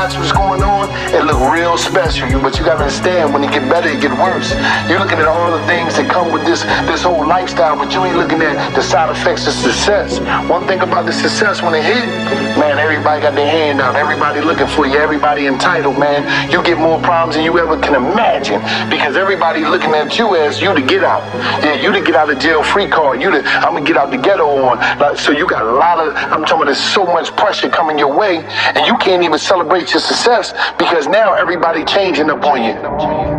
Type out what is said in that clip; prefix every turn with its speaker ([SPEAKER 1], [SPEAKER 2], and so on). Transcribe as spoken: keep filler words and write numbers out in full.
[SPEAKER 1] That's what's going on. It look real special, you, but you gotta understand, when it get better, it get worse. You're looking at all the things that come with this this whole lifestyle, but you ain't looking at the side effects of success. One thing about the success, when it hit, man, everybody got their hand out. Everybody looking for you. Everybody entitled, man. You get more problems than you ever can imagine, because everybody looking at you as you to get out. Yeah, you to get out of jail free card. You to, I'm gonna get out the ghetto on. Like, so you got a lot of, I'm talking about, there's so much pressure coming your way, and you can't even celebrate your success because now everybody changing up on you.